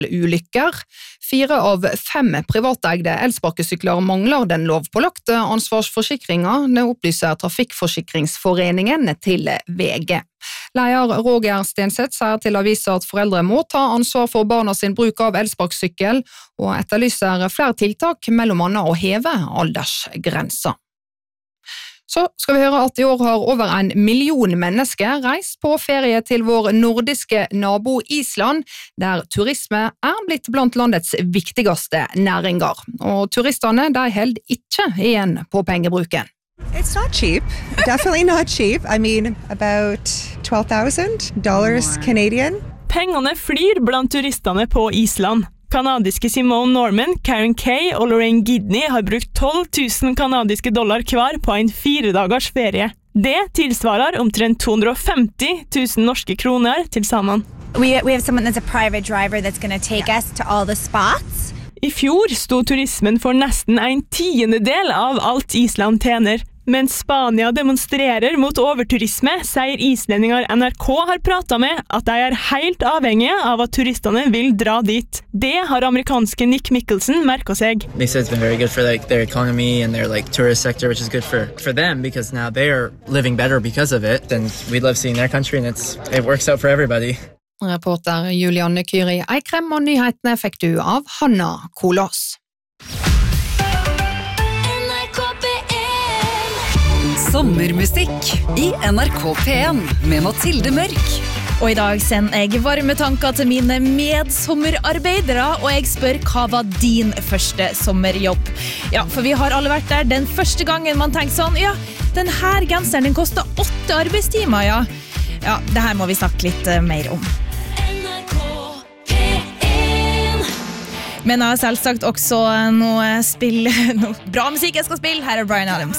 ulykker. 4 av 5 privateide elsparkesykler mangler den lovpålagte ansvarsforsikringen, det opplyser Trafikkforsikringsforeningen til VG. Leder Roger Stenseth sier til avisen at foreldre må ta ansvar for barna sin bruk av elsparkesykkel, og etterlyser flere tiltak, mellom annet å heve aldersgrensa. Så skal vi høre at I år har over 1 million mennesker reist på ferie til vår nordiske nabo Island, der turisme blitt blant landets viktigste næringer. Og turistene de holder ikke igjen på pengebruken. It's not cheap. Definitely not cheap. I mean, about $12,000 Canadian. Pengene flyr blant turistene på Island. Kanadiske Simone Norman, Karen Kay og Lorraine Gidney har brukt 12 000 kanadiske dollar hver på en 4-dagers ferie. Det tilsvarer omtrent 250 000 norske kroner til sammen. We have someone that's a private driver that's going to take us to all the spots. I fjor sto turismen for nesten 1/10 av alt Island tjener. Mens Spania demonstrerer mot overturisme, sier islendingar NRK har pratet med at de helt avhengige av at turistene vil dra dit. Det har amerikanske Nick Mickelson merket seg. They said it's been very good for their economy and their tourist sector, which is good for them because now they are living better because of it. And we love seeing their country and it works out for everybody. Reporter Julianne Kyri Eikrem, og nyhetene fikk du av Hanna Kolås. Sommermusikk I NRK P1 med Mathilde Mørk. Og I dag sender jeg varme tanker til mine medsommerarbeidere, og jeg spør hva var din første sommerjobb? Ja, for vi har alle vært der den første gangen man tenker sånn, ja, den her genseren den koster 8 arbeidstimer, ja. Ja, det her må vi snakke litt mer om. Men jeg har selvsagt også noe bra musikk jeg skal spille. Her Bryan Adams.